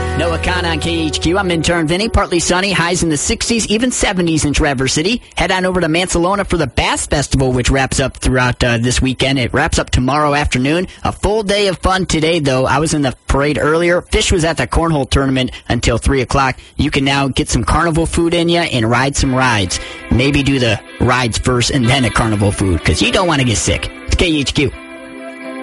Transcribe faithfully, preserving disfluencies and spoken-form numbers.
Noah Khan on K H Q. I'm intern Vinny. Partly sunny, highs in the sixties, even seventies in Traverse City. Head on over to Mansalona for the Bass Festival, which wraps up throughout uh, this weekend. It wraps up tomorrow afternoon. A full day of fun today, though. I was in the parade earlier. Fish was at the cornhole tournament until three o'clock. You can now get some carnival food in you and ride some rides. Maybe do the rides first and then a carnival food, because you don't want to get sick. It's K H Q.